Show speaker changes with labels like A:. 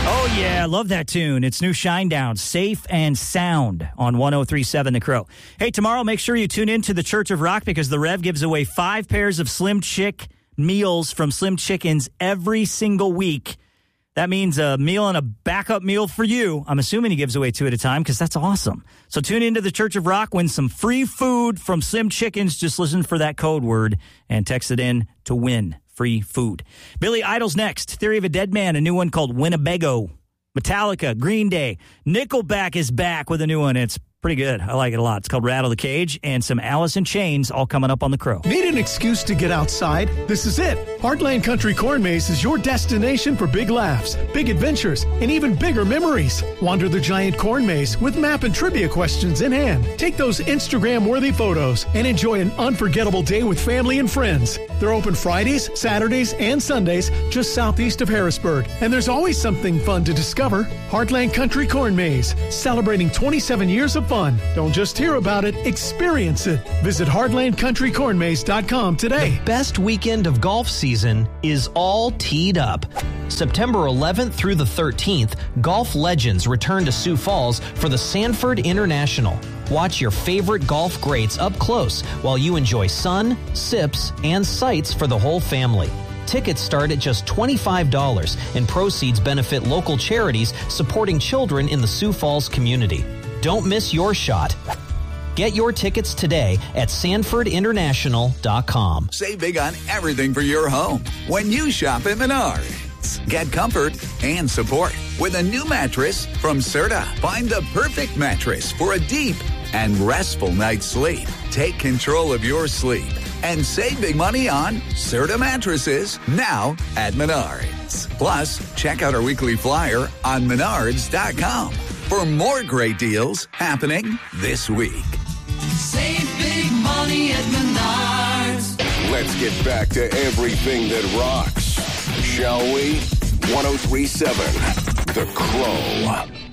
A: Oh, yeah, I love that tune. It's new Shinedown, Safe and Sound on 103.7 The Crow. Hey, tomorrow, make sure you tune in to the Church of Rock because the Rev gives away 5 pairs of Slim Chick meals from Slim Chickens every single week. That means a meal and a backup meal for you. I'm assuming he gives away 2 at a time because that's awesome. So tune into the Church of Rock, win some free food from Slim Chickens. Just listen for that code word and text it in to win free food. Billy Idol's next. Theory of a Dead Man, a new one called Winnebago. Metallica, Green Day. Nickelback is back with a new one. It's pretty good. I like it a lot. It's called Rattle the Cage, and some Alice in Chains all coming up on the Crow.
B: Need an excuse to get outside? This is it. Heartland Country Corn Maze is your destination for big laughs, big adventures, and even bigger memories. Wander the giant corn maze with map and trivia questions in hand. Take those Instagram-worthy photos and enjoy an unforgettable day with family and friends. They're open Fridays, Saturdays, and Sundays just southeast of Harrisburg. And there's always something fun to discover. Heartland Country Corn Maze, celebrating 27 years of fun. Don't just hear about it, experience it. Visit heartlandcountrycornmaze.com today.
C: The best weekend of golf season is all teed up. September 11th through the 13th, golf legends return to Sioux Falls for the Sanford International. Watch your favorite golf greats up close while you enjoy sun, sips, and sights for the whole family. Tickets start at just $25, and proceeds benefit local charities supporting children in the Sioux Falls community. Don't miss your shot. Get your tickets today at sanfordinternational.com.
D: Save big on everything for your home when you shop at Menards. Get comfort and support with a new mattress from Serta. Find the perfect mattress for a deep and restful night's sleep. Take control of your sleep and save big money on Serta mattresses now at Menards. Plus, check out our weekly flyer on menards.com for more great deals happening this week.
E: Save big money at Menards.
F: Let's get back to everything that rocks, shall we? 103.7 The Crow.